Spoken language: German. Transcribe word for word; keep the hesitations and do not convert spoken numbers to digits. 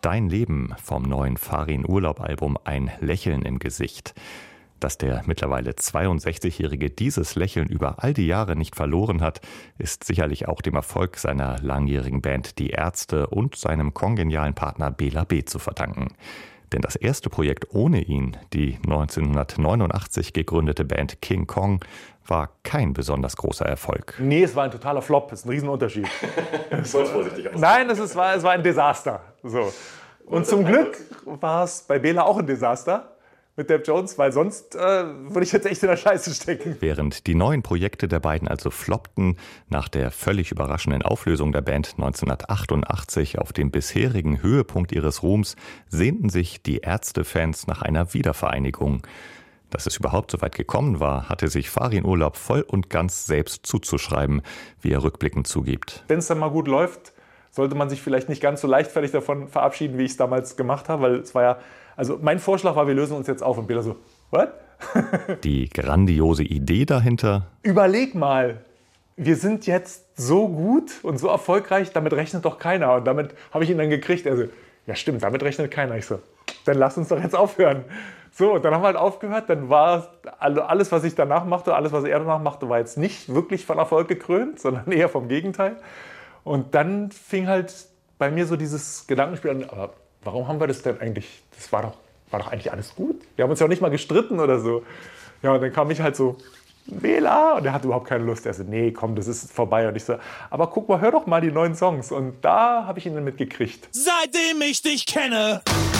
Dein Leben vom neuen Farin Urlaub-Album Ein Lächeln im Gesicht. Dass der mittlerweile zweiundsechzigjährige dieses Lächeln über all die Jahre nicht verloren hat, ist sicherlich auch dem Erfolg seiner langjährigen Band Die Ärzte und seinem kongenialen Partner Bela B. zu verdanken. Denn das erste Projekt ohne ihn, die neunzehnhundertneunundachtzig gegründete Band King Kong, war kein besonders großer Erfolg. Nee, es war ein totaler Flop, das ist ein Riesenunterschied. Soll es vorsichtig aussehen. Nein, es, ist, war, es war ein Desaster. So. Und zum Glück war es bei Bela auch ein Desaster mit Dave Jones, weil sonst äh, würde ich jetzt echt in der Scheiße stecken. Während die neuen Projekte der beiden also floppten, nach der völlig überraschenden Auflösung der Band neunzehnhundertachtundachtzig auf dem bisherigen Höhepunkt ihres Ruhms, sehnten sich die Ärzte-Fans nach einer Wiedervereinigung. Dass es überhaupt so weit gekommen war, hatte sich Farin Urlaub voll und ganz selbst zuzuschreiben, wie er rückblickend zugibt. Wenn es dann mal gut läuft, sollte man sich vielleicht nicht ganz so leichtfertig davon verabschieden, wie ich es damals gemacht habe, weil es war ja, also mein Vorschlag war, wir lösen uns jetzt auf und Bela so, what? Die grandiose Idee dahinter? Überleg mal, wir sind jetzt so gut und so erfolgreich, damit rechnet doch keiner. Und damit habe ich ihn dann gekriegt. Also, ja stimmt, damit rechnet keiner. Ich so, dann lass uns doch jetzt aufhören. So, und dann haben wir halt aufgehört. Dann war alles, was ich danach machte, alles, was er danach machte, war jetzt nicht wirklich von Erfolg gekrönt, sondern eher vom Gegenteil. Und dann fing halt bei mir so dieses Gedankenspiel an, aber warum haben wir das denn eigentlich, das war doch, war doch eigentlich alles gut. Wir haben uns ja auch nicht mal gestritten oder so. Ja, und dann kam ich halt so, Bela, und er hatte überhaupt keine Lust. Er so, nee, komm, das ist vorbei. Und ich so, aber guck mal, hör doch mal die neuen Songs. Und da habe ich ihn dann mitgekriegt. Seitdem ich dich kenne,